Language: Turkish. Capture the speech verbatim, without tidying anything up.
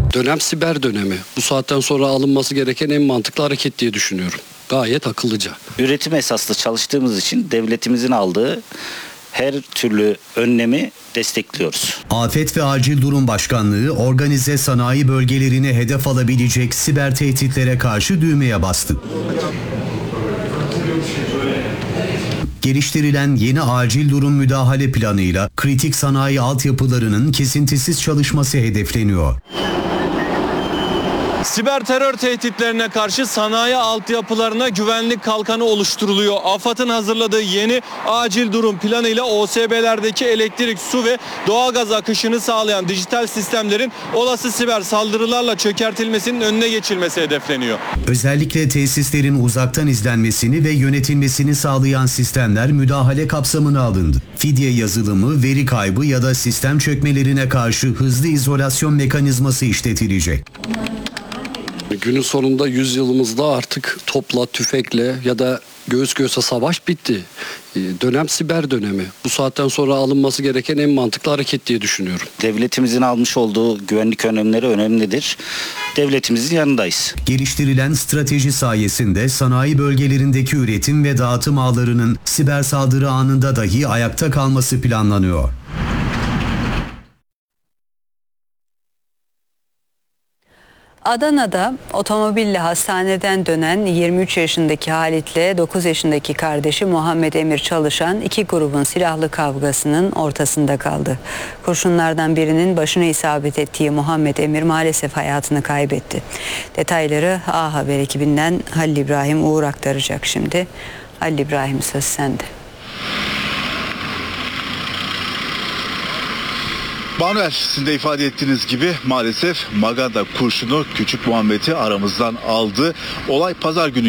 Dönem siber dönemi. Bu saatten sonra alınması gereken en mantıklı hareket diye düşünüyorum. Gayet akıllıca. Üretim esaslı çalıştığımız için devletimizin aldığı her türlü önlemi destekliyoruz. Afet ve Acil Durum Başkanlığı organize sanayi bölgelerini hedef alabilecek siber tehditlere karşı düğmeye bastı. Geliştirilen yeni acil durum müdahale planıyla kritik sanayi altyapılarının kesintisiz çalışması hedefleniyor. Siber terör tehditlerine karşı sanayi altyapılarına güvenlik kalkanı oluşturuluyor. AFAD'ın hazırladığı yeni acil durum planıyla O S B'lerdeki elektrik, su ve doğalgaz akışını sağlayan dijital sistemlerin olası siber saldırılarla çökertilmesinin önüne geçilmesi hedefleniyor. Özellikle tesislerin uzaktan izlenmesini ve yönetilmesini sağlayan sistemler müdahale kapsamına alındı. Fidye yazılımı, veri kaybı ya da sistem çökmelerine karşı hızlı izolasyon mekanizması işletilecek. Günün sonunda yüzyılımızda artık topla, tüfekle ya da göğüs göğüse savaş bitti. Dönem siber dönemi. Bu saatten sonra alınması gereken en mantıklı hareket diye düşünüyorum. Devletimizin almış olduğu güvenlik önlemleri önemlidir. Devletimizin yanındayız. Geliştirilen strateji sayesinde sanayi bölgelerindeki üretim ve dağıtım ağlarının siber saldırı anında dahi ayakta kalması planlanıyor. Adana'da otomobille hastaneden dönen yirmi üç yaşındaki Halit'le dokuz yaşındaki kardeşi Muhammed Emir Çalışan iki grubun silahlı kavgasının ortasında kaldı. Kurşunlardan birinin başına isabet ettiği Muhammed Emir maalesef hayatını kaybetti. Detayları A Haber ekibinden Halil İbrahim Uğur aktaracak şimdi. Halil İbrahim, söz sende. Manuel, sizin de ifade ettiğiniz gibi maalesef Maganda kurşunu küçük Muhammed'i aramızdan aldı. Olay pazar günü